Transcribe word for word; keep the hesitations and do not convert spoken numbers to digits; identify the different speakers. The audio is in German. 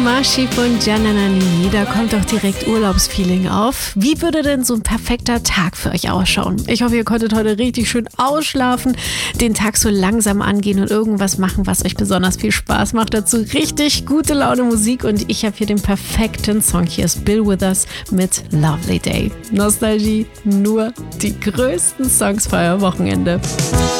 Speaker 1: Mashi von Jananani, da kommt doch direkt Urlaubsfeeling auf. Wie würde denn so ein perfekter Tag für euch ausschauen? Ich hoffe, ihr konntet heute richtig schön ausschlafen, den Tag so langsam angehen und irgendwas machen, was euch besonders viel Spaß macht. Dazu richtig gute Laune Musik und ich habe hier den perfekten Song. Hier ist Bill Withers mit Lovely Day. Nostalgie, nur die größten Songs für euer Wochenende.